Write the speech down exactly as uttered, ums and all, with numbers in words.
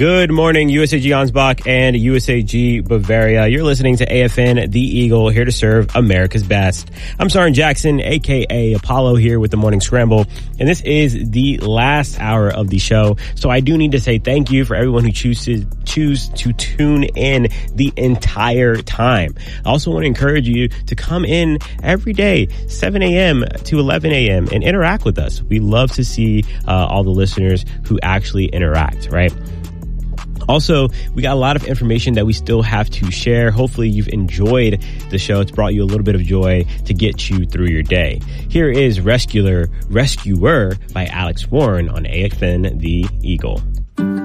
Good morning, U S A G Ansbach and U S A G Bavaria. You're listening to A F N The Eagle, here to serve America's best. I'm Sergeant Jackson, a k a. Apollo, here with the Morning Scramble. And this is the last hour of the show. So I do need to say thank you for everyone who chooses choose to tune in the entire time. I also want to encourage you to come in every day, seven a.m. to eleven a.m. and interact with us. We love to see uh, all the listeners who actually interact, right? Also, we got a lot of information that we still have to share. Hopefully you've enjoyed the show. It's brought you a little bit of joy to get you through your day. Here is Rescuer, Rescuer by Alex Warren on A F N The Eagle.